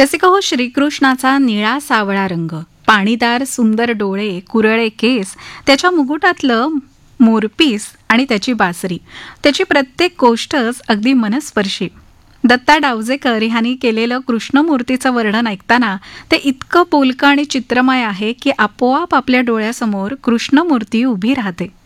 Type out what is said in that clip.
जसे का हो श्रीकृष्णाचा निळा सावळा रंग, पाणीदार सुंदर डोळे, कुरळे केस, त्याच्या मुकुटातलं मोरपीस आणि त्याची बासरी, त्याची प्रत्येक गोष्टच अगदी मनस्पर्शी. दत्ता डावजेकर ह्यांनी केलेलं कृष्णमूर्तीचं वर्णन ऐकताना ते इतकं बोलकं आणि चित्रमय आहे की आपोआप आपल्या डोळ्यासमोर कृष्णमूर्ती उभी राहते.